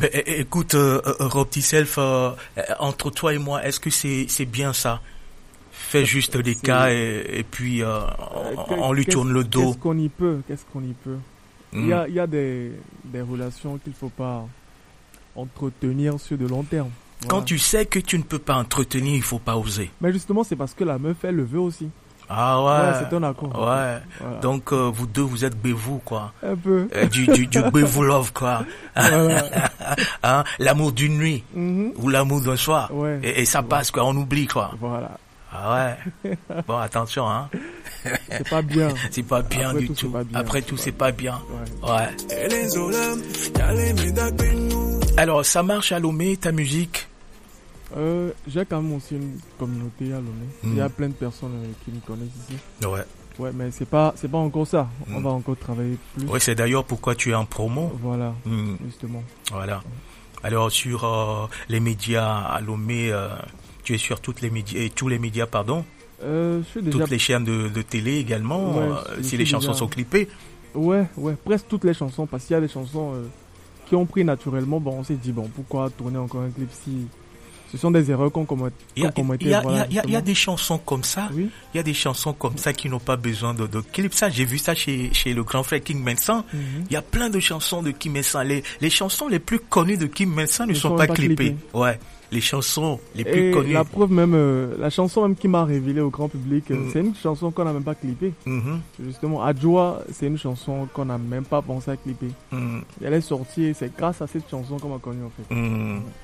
Écoute, Rob T-Self, entre toi et moi, est-ce que c'est bien ça? Fais juste des cas et puis on lui tourne le dos. Qu'est-ce qu'on y peut? Il y a des relations qu'il faut pas entretenir sur de long terme. Voilà. Quand tu sais que tu ne peux pas entretenir, il faut pas oser. Mais justement, c'est parce que la meuf, elle le veut aussi. Ah ouais. C'est un accord. Ouais. Voilà. Donc vous deux, vous êtes bévou, quoi. Un peu. Du bévou love, quoi. Voilà. Hein, l'amour d'une nuit ou l'amour d'un soir. Ouais. Et ça passe, quoi. On oublie, quoi. Voilà. Ah ouais. Bon, attention, hein. C'est pas bien. C'est pas bien du tout. Après tout, c'est pas bien. Ouais. Alors, ça marche à Lomé, ta musique? J'ai quand même aussi une communauté à Lomé. Il y a plein de personnes qui me connaissent ici. Ouais. Ouais, mais c'est pas encore ça. On va encore travailler plus. Ouais, c'est d'ailleurs pourquoi tu es en promo. Voilà. Justement. Voilà. Alors, sur les médias à Lomé, tu es sur tous les médias, pardon. Je suis déjà... Toutes les chaînes de télé également, si les chansons sont clippées. Ouais, presque toutes les chansons, parce qu'il y a des chansons qui ont pris naturellement. Bon, on s'est dit, pourquoi tourner encore un clip si ce sont des erreurs qu'on commettait. Il y a des chansons comme ça, oui. Il y a des chansons comme ça qui n'ont pas besoin de clip. Ça, j'ai vu ça chez le grand frère King Mensah. Il y a plein de chansons de King Mensah. Les chansons les plus connues de King Mensah ne sont pas clippées. Ouais. Les chansons les plus connues. La preuve même, la chanson même qui m'a révélé au grand public, c'est une chanson qu'on n'a même pas clippée. Justement, Adjoa, c'est une chanson qu'on n'a même pas pensé à clipper. Elle est sortie, c'est grâce à cette chanson qu'on m'a connue en fait.